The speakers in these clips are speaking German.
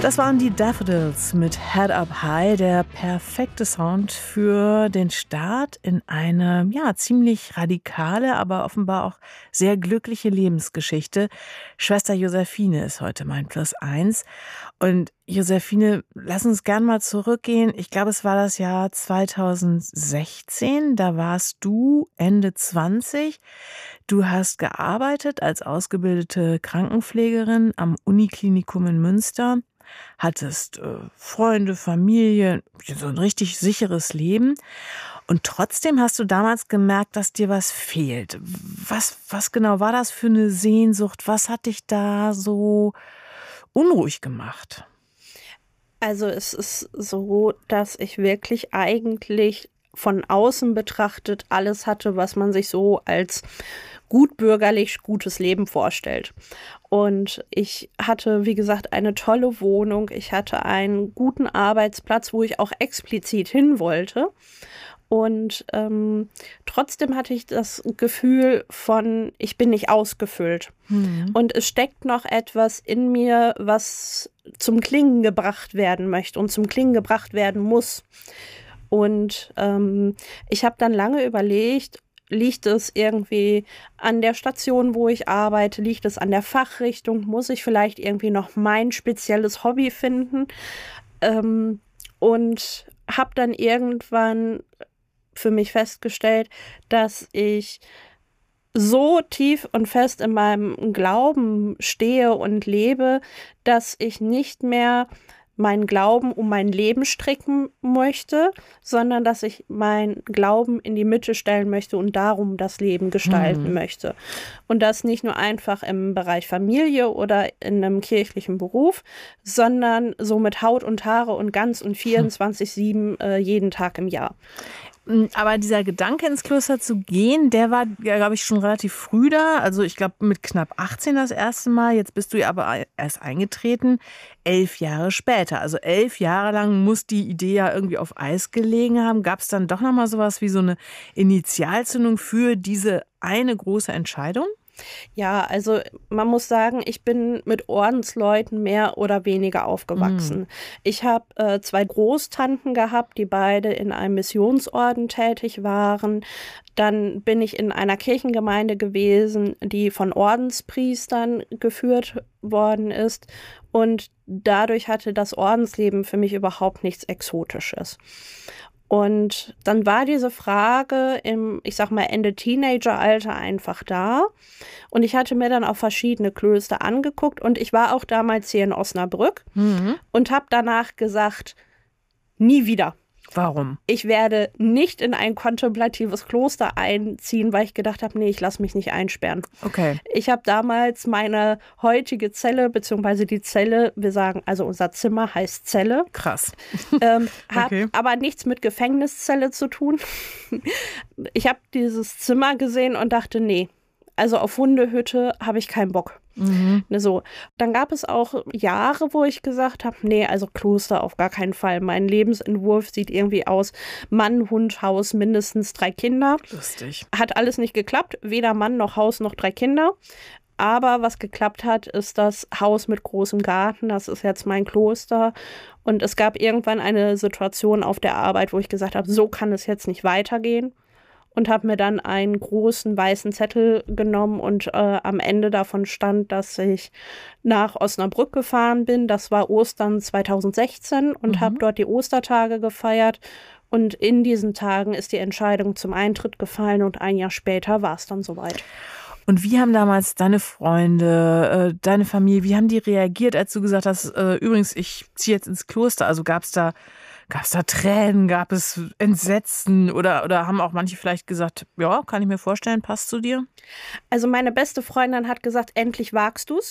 Das waren die Daffodils mit Head Up High, der perfekte Sound für den Start in eine ziemlich radikale, aber offenbar auch sehr glückliche Lebensgeschichte. Schwester Josephine ist heute mein +1. Und Josephine, lass uns gern mal zurückgehen. Ich glaube, es war das Jahr 2016. Da warst du Ende 20. Du hast gearbeitet als ausgebildete Krankenpflegerin am Uniklinikum in Münster. Hattest Freunde, Familie, so ein richtig sicheres Leben. Und trotzdem hast du damals gemerkt, dass dir was fehlt. Was genau war das für eine Sehnsucht? Was hat dich da so unruhig gemacht? Also es ist so, dass ich wirklich eigentlich von außen betrachtet alles hatte, was man sich so als gutbürgerlich gutes Leben vorstellt. Und ich hatte, wie gesagt, eine tolle Wohnung. Ich hatte einen guten Arbeitsplatz, wo ich auch explizit hin wollte. Und trotzdem hatte ich das Gefühl von, ich bin nicht ausgefüllt. Und es steckt noch etwas in mir, was zum Klingen gebracht werden möchte und zum Klingen gebracht werden muss. Und ich habe dann lange überlegt, liegt es irgendwie an der Station, wo ich arbeite? Liegt es an der Fachrichtung? Muss ich vielleicht irgendwie noch mein spezielles Hobby finden? Und habe dann irgendwann für mich festgestellt, dass ich so tief und fest in meinem Glauben stehe und lebe, dass ich nicht mehr meinen Glauben um mein Leben stricken möchte, sondern dass ich meinen Glauben in die Mitte stellen möchte und darum das Leben gestalten möchte. Und das nicht nur einfach im Bereich Familie oder in einem kirchlichen Beruf, sondern so mit Haut und Haare und ganz und 24/7 jeden Tag im Jahr. Aber dieser Gedanke, ins Kloster zu gehen, der war, glaube ich, schon relativ früh da. Also ich glaube, mit knapp 18 das erste Mal. Jetzt bist du ja aber erst eingetreten, 11 Jahre später. Also 11 Jahre lang muss die Idee ja irgendwie auf Eis gelegen haben. Gab es dann doch nochmal sowas wie so eine Initialzündung für diese eine große Entscheidung? Ja, also man muss sagen, ich bin mit Ordensleuten mehr oder weniger aufgewachsen. Ich habe 2 Großtanten gehabt, die beide in einem Missionsorden tätig waren. Dann bin ich in einer Kirchengemeinde gewesen, die von Ordenspriestern geführt worden ist. Und dadurch hatte das Ordensleben für mich überhaupt nichts Exotisches. Und dann war diese Frage im, ich sag mal, Ende Teenageralter einfach da. Und ich hatte mir dann auch verschiedene Klöster angeguckt. Und ich war auch damals hier in Osnabrück und habe danach gesagt, nie wieder. Warum? Ich werde nicht in ein kontemplatives Kloster einziehen, weil ich gedacht habe, nee, ich lasse mich nicht einsperren. Okay. Ich habe damals meine heutige Zelle, beziehungsweise die Zelle, wir sagen, also unser Zimmer heißt Zelle. Krass. Hat aber nichts mit Gefängniszelle zu tun. Ich habe dieses Zimmer gesehen und dachte, nee, also auf Hundehütte habe ich keinen Bock. So. Dann gab es auch Jahre, wo ich gesagt habe, nee, also Kloster auf gar keinen Fall. Mein Lebensentwurf sieht irgendwie aus, Mann, Hund, Haus, mindestens 3 Kinder. Lustig. Hat alles nicht geklappt, weder Mann noch Haus noch 3 Kinder. Aber was geklappt hat, ist das Haus mit großem Garten. Das ist jetzt mein Kloster. Und es gab irgendwann eine Situation auf der Arbeit, wo ich gesagt habe, so kann es jetzt nicht weitergehen. Und habe mir dann einen großen weißen Zettel genommen und am Ende davon stand, dass ich nach Osnabrück gefahren bin. Das war Ostern 2016 und habe dort die Ostertage gefeiert. Und in diesen Tagen ist die Entscheidung zum Eintritt gefallen und ein Jahr später war es dann soweit. Und wie haben damals deine Freunde, deine Familie, wie haben die reagiert, als du gesagt hast, übrigens, ich ziehe jetzt ins Kloster? Also gab es da Tränen, gab es Entsetzen oder haben auch manche vielleicht gesagt, ja, kann ich mir vorstellen, passt zu dir? Also meine beste Freundin hat gesagt, endlich wagst du's.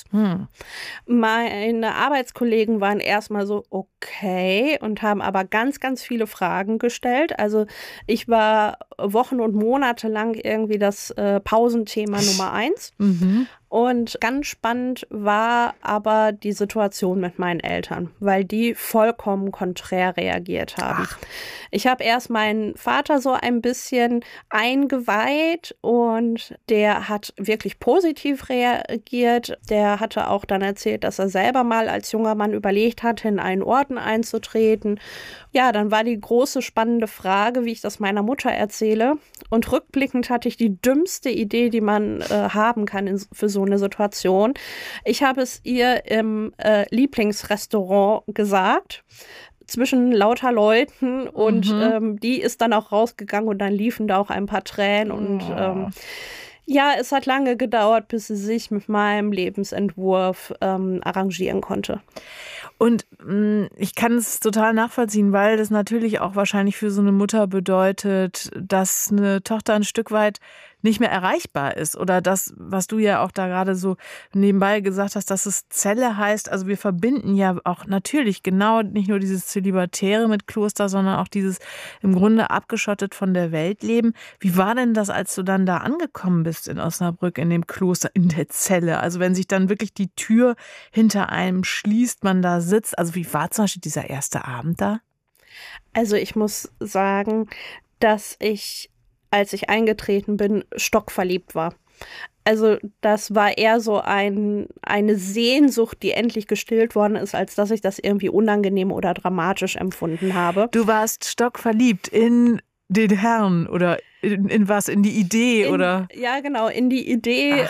Meine Arbeitskollegen waren erstmal so, okay, und haben aber ganz, ganz viele Fragen gestellt. Also ich war Wochen und Monate lang irgendwie das Pausenthema Nummer 1. Und ganz spannend war aber die Situation mit meinen Eltern, weil die vollkommen konträr reagiert haben. Ach. Ich habe erst meinen Vater so ein bisschen eingeweiht und der hat wirklich positiv reagiert. Der hatte auch dann erzählt, dass er selber mal als junger Mann überlegt hatte, in einen Orden einzutreten. Ja, dann war die große spannende Frage, wie ich das meiner Mutter erzähle. Und rückblickend hatte ich die dümmste Idee, die man haben kann für so eine Situation. Ich habe es ihr im Lieblingsrestaurant gesagt, zwischen lauter Leuten und die ist dann auch rausgegangen und dann liefen da auch ein paar Tränen und ja, es hat lange gedauert, bis sie sich mit meinem Lebensentwurf arrangieren konnte. Und ich kann es total nachvollziehen, weil das natürlich auch wahrscheinlich für so eine Mutter bedeutet, dass eine Tochter ein Stück weit nicht mehr erreichbar ist. Oder das, was du ja auch da gerade so nebenbei gesagt hast, dass es Zelle heißt. Also wir verbinden ja auch natürlich genau nicht nur dieses Zölibatäre mit Kloster, sondern auch dieses im Grunde abgeschottet von der Welt leben. Wie war denn das, als du dann da angekommen bist in Osnabrück, in dem Kloster, in der Zelle? Also wenn sich dann wirklich die Tür hinter einem schließt, man da sitzt. Also wie war zum Beispiel dieser erste Abend da? Also ich muss sagen, dass ich, als ich eingetreten bin, stockverliebt war. Also das war eher so eine Sehnsucht, die endlich gestillt worden ist, als dass ich das irgendwie unangenehm oder dramatisch empfunden habe. Du warst stockverliebt in den Herrn oder in was? In die Idee oder? Ja, genau, in die Idee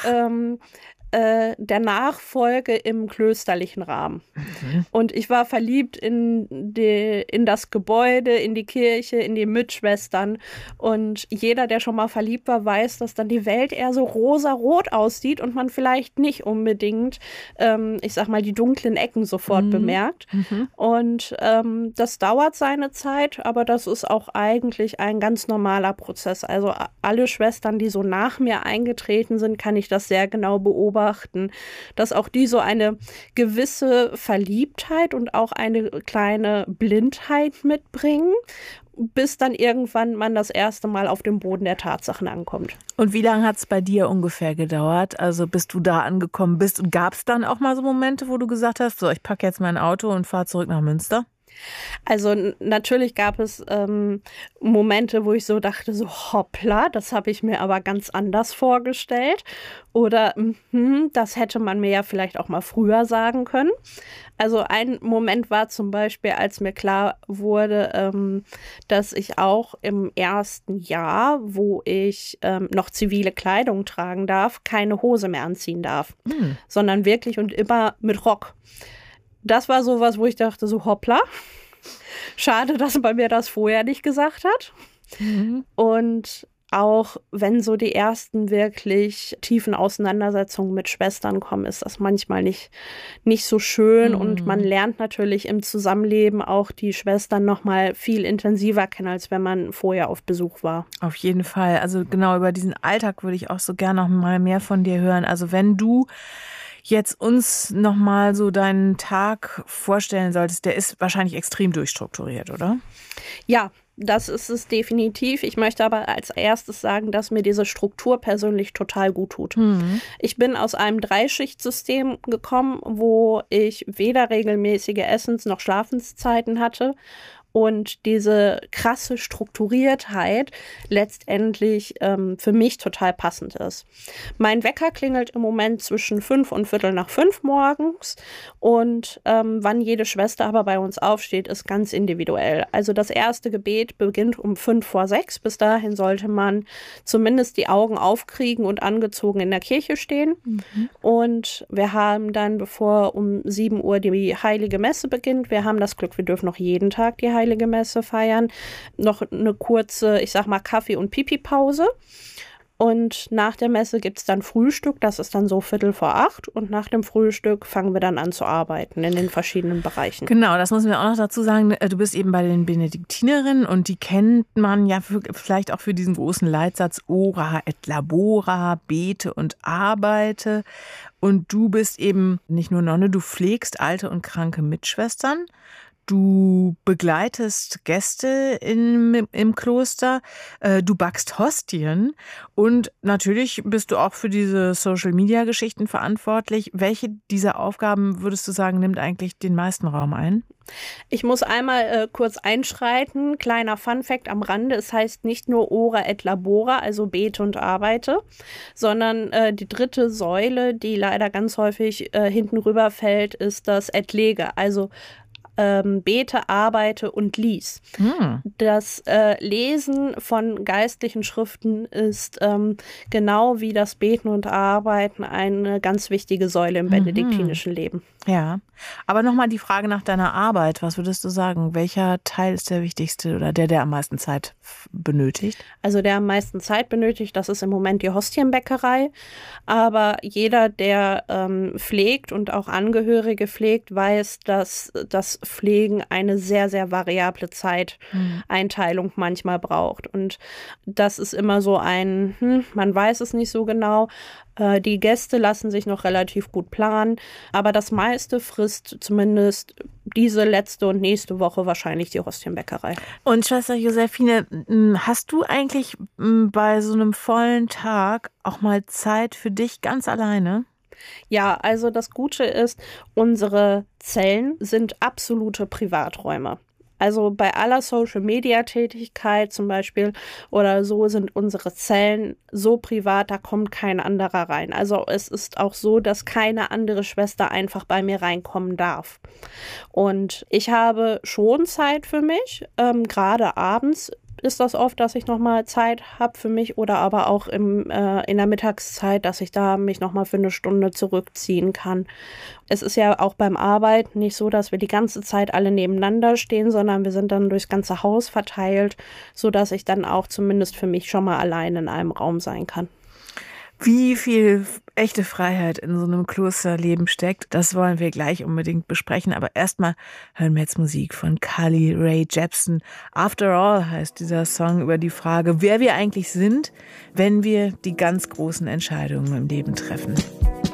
der Nachfolge im klösterlichen Rahmen. Und ich war verliebt in das Gebäude, in die Kirche, in die Mitschwestern. Und jeder, der schon mal verliebt war, weiß, dass dann die Welt eher so rosa-rot aussieht und man vielleicht nicht unbedingt, ich sag mal, die dunklen Ecken sofort bemerkt. Und das dauert seine Zeit, aber das ist auch eigentlich ein ganz normaler Prozess. Also alle Schwestern, die so nach mir eingetreten sind, kann ich das sehr genau beobachten, dass auch die so eine gewisse Verliebtheit und auch eine kleine Blindheit mitbringen, bis dann irgendwann man das erste Mal auf dem Boden der Tatsachen ankommt. Und wie lange hat es bei dir ungefähr gedauert, also bis du da angekommen bist? Und gab es dann auch mal so Momente, wo du gesagt hast, so, ich packe jetzt mein Auto und fahre zurück nach Münster? Also natürlich gab es Momente, wo ich so dachte, so hoppla, das habe ich mir aber ganz anders vorgestellt. Oder das hätte man mir ja vielleicht auch mal früher sagen können. Also ein Moment war zum Beispiel, als mir klar wurde, dass ich auch im ersten Jahr, wo ich noch zivile Kleidung tragen darf, keine Hose mehr anziehen darf, sondern wirklich und immer mit Rock. Das war sowas, wo ich dachte, so hoppla, schade, dass man mir das vorher nicht gesagt hat. Und auch wenn so die ersten wirklich tiefen Auseinandersetzungen mit Schwestern kommen, ist das manchmal nicht so schön. Und man lernt natürlich im Zusammenleben auch die Schwestern noch mal viel intensiver kennen, als wenn man vorher auf Besuch war. Auf jeden Fall. Also genau über diesen Alltag würde ich auch so gerne noch mal mehr von dir hören. Also wenn du jetzt uns nochmal so deinen Tag vorstellen solltest, der ist wahrscheinlich extrem durchstrukturiert, oder? Ja, das ist es definitiv. Ich möchte aber als erstes sagen, dass mir diese Struktur persönlich total gut tut. Ich bin aus einem Dreischichtsystem gekommen, wo ich weder regelmäßige Essens- noch Schlafenszeiten hatte. Und diese krasse Strukturiertheit letztendlich für mich total passend ist. Mein Wecker klingelt im Moment zwischen 5 und Viertel nach 5 morgens. Und wann jede Schwester aber bei uns aufsteht, ist ganz individuell. Also das erste Gebet beginnt um 5 vor 6. Bis dahin sollte man zumindest die Augen aufkriegen und angezogen in der Kirche stehen. Und wir haben dann, bevor um 7 Uhr die Heilige Messe beginnt, wir haben das Glück, wir dürfen noch jeden Tag die Heilige Messe feiern, noch eine kurze, ich sag mal, Kaffee- und Pipi-Pause. Und nach der Messe gibt es dann Frühstück, das ist dann so 7:45. Und nach dem Frühstück fangen wir dann an zu arbeiten in den verschiedenen Bereichen. Genau, das müssen wir auch noch dazu sagen. Du bist eben bei den Benediktinerinnen und die kennt man ja vielleicht auch für diesen großen Leitsatz Ora et labora, bete und arbeite. Und du bist eben nicht nur Nonne, du pflegst alte und kranke Mitschwestern. Du begleitest Gäste im Kloster, du backst Hostien und natürlich bist du auch für diese Social-Media-Geschichten verantwortlich. Welche dieser Aufgaben, würdest du sagen, nimmt eigentlich den meisten Raum ein? Ich muss einmal kurz einschreiten. Kleiner Funfact am Rande. Es heißt nicht nur Ora et Labora, also bete und arbeite, sondern die dritte Säule, die leider ganz häufig hinten rüberfällt, ist das et lege, also bete, arbeite und lies. Das Lesen von geistlichen Schriften ist genau wie das Beten und Arbeiten eine ganz wichtige Säule im benediktinischen Leben. Ja, aber nochmal die Frage nach deiner Arbeit. Was würdest du sagen? Welcher Teil ist der wichtigste oder der am meisten Zeit benötigt? Also der am meisten Zeit benötigt, das ist im Moment die Hostienbäckerei. Aber jeder, der pflegt und auch Angehörige pflegt, weiß, dass das Pflegen eine sehr, sehr variable Zeiteinteilung manchmal braucht. Und das ist immer so man weiß es nicht so genau. Die Gäste lassen sich noch relativ gut planen, aber das meiste frisst zumindest diese letzte und nächste Woche wahrscheinlich die Hostienbäckerei. Und Schwester Josephine, hast du eigentlich bei so einem vollen Tag auch mal Zeit für dich ganz alleine? Ja, also das Gute ist, unsere Zellen sind absolute Privaträume. Also bei aller Social-Media-Tätigkeit zum Beispiel oder so sind unsere Zellen so privat, da kommt kein anderer rein. Also es ist auch so, dass keine andere Schwester einfach bei mir reinkommen darf. Und ich habe schon Zeit für mich, gerade abends ist das oft, dass ich nochmal Zeit habe für mich oder aber auch in der Mittagszeit, dass ich da mich nochmal für eine Stunde zurückziehen kann. Es ist ja auch beim Arbeiten nicht so, dass wir die ganze Zeit alle nebeneinander stehen, sondern wir sind dann durchs ganze Haus verteilt, sodass ich dann auch zumindest für mich schon mal allein in einem Raum sein kann. Wie viel echte Freiheit in so einem Klosterleben steckt, das wollen wir gleich unbedingt besprechen. Aber erstmal hören wir jetzt Musik von Carly Rae Jepsen. After All heißt dieser Song über die Frage, wer wir eigentlich sind, wenn wir die ganz großen Entscheidungen im Leben treffen.